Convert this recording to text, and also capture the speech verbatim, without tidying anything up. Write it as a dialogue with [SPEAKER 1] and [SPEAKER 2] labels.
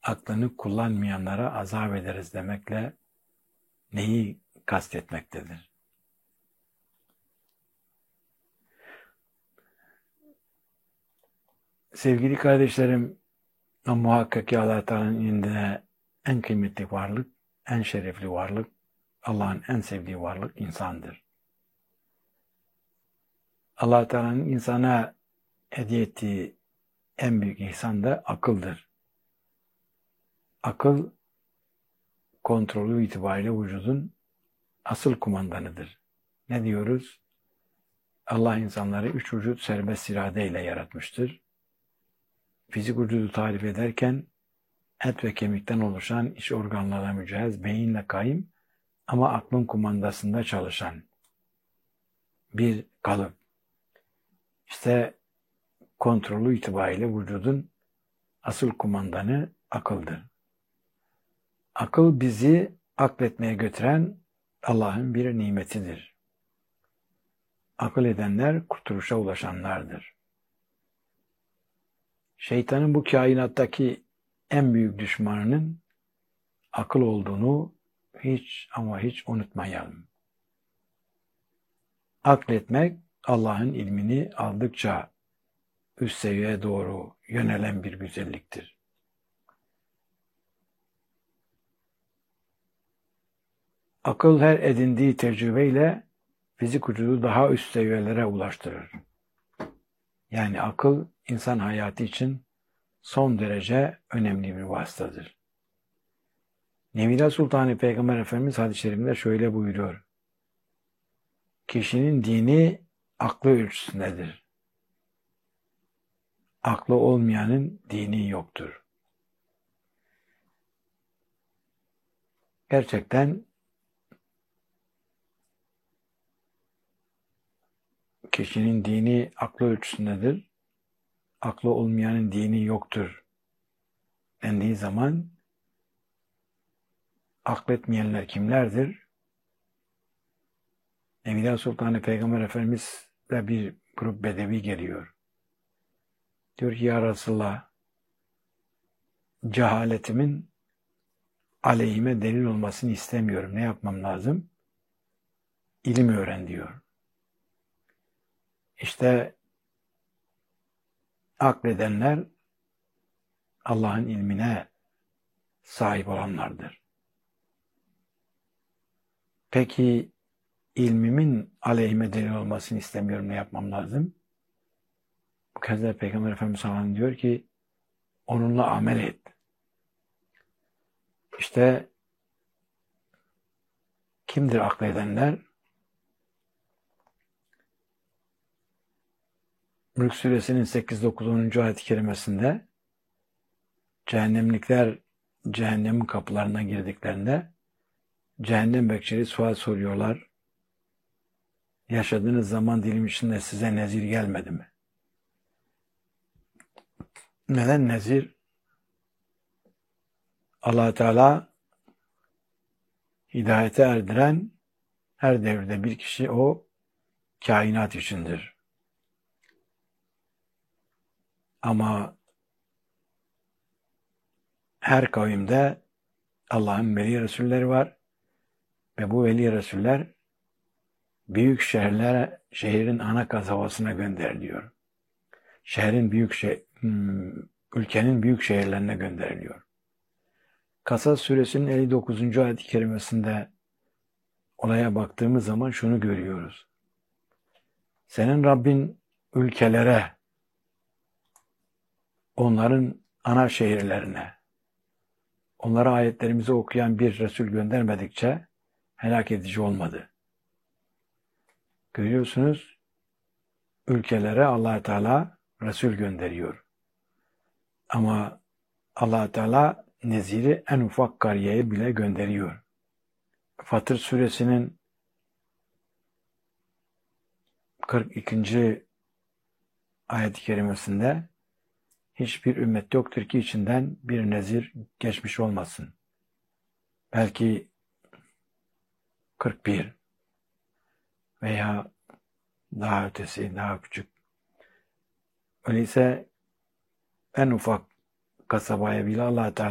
[SPEAKER 1] aklını kullanmayanlara azap ederiz demekle neyi kastetmektedir? Sevgili kardeşlerim, muhakkak ki Allah Teala'nın indine en kıymetli varlık, en şerefli varlık, Allah'ın en sevdiği varlık insandır. Allah Teala'nın insana hediye ettiği en büyük ihsan da akıldır. Akıl, kontrolü itibariyle vücudun asıl kumandanıdır. Ne diyoruz? Allah insanları üç vücut serbest iradeyle yaratmıştır. Fizik vücudu tarif ederken et ve kemikten oluşan iç organlarla mücehhez, beyinle kaim ama aklın kumandasında çalışan bir kalıp. İşte kontrolü itibariyle vücudun asıl kumandanı akıldır. Akıl bizi akletmeye götüren Allah'ın bir nimetidir. Akıl edenler kurtuluşa ulaşanlardır. Şeytanın bu kainattaki en büyük düşmanının akıl olduğunu hiç ama hiç unutmayalım. Akletmek, Allah'ın ilmini aldıkça üst seviyeye doğru yönelen bir güzelliktir. Akıl her edindiği tecrübeyle fizik vücudu daha üst seviyelere ulaştırır. Yani akıl, insan hayatı için son derece önemli bir vasıtadır. Nevila Sultanı Peygamber Efendimiz hadis-i şerifinde şöyle buyuruyor. Kişinin dini aklı ölçüsündedir. Aklı olmayanın dini yoktur. Gerçekten kişinin dini aklı ölçüsündedir. Aklı olmayanın dini yoktur dendiği zaman akletmeyenler kimlerdir? Evliya Sultanı Peygamber Efendimiz'le bir grup bedevi geliyor. Diyor ki ya Resulallah, cehaletimin aleyhime delil olmasını istemiyorum. Ne yapmam lazım? İlim öğren diyor. İşte akledenler Allah'ın ilmine sahip olanlardır. Peki ilmimin aleyhime delil olmasını istemiyorum. Ne yapmam lazım? Bu kez de Peygamber Efendimiz sallallahu aleyhi ve sellem diyor ki onunla amel et. İşte kimdir akledenler? Mülk Suresinin sekiz dokuz onuncu ayet-i kerimesinde cehennemlikler cehennemin kapılarına girdiklerinde cehennem bekçileri sual soruyorlar. Yaşadığınız zaman dilimi içinde size nezir gelmedi mi? Neden nezir? Allah Teala hidayete erdiren her devirde bir kişi o kainat içindir. Ama her kavimde Allah'ın veli Resulleri var ve bu veli Resuller büyük şehirlere, şehrin ana kasabasına gönderiliyor. Şehrin büyük şey, ülkenin büyük şehirlerine gönderiliyor. Kasas Suresinin elli dokuzuncu ayet-i kerimesinde olaya baktığımız zaman şunu görüyoruz. Senin Rabbin ülkelere, onların ana şehirlerine, onlara ayetlerimizi okuyan bir Resul göndermedikçe helak edici olmadı. Görüyorsunuz, ülkelere Allah Teala Resul gönderiyor. Ama Allah Teala neziri en ufak kariyeye bile gönderiyor. Fatır Suresinin kırk ikinci ayet-i kerimesinde hiçbir ümmet yoktur ki içinden bir nezir geçmiş olmasın. Belki kırk bir veya daha ötesi, daha küçük. Öyleyse en ufak kasabaya bile Allah Teala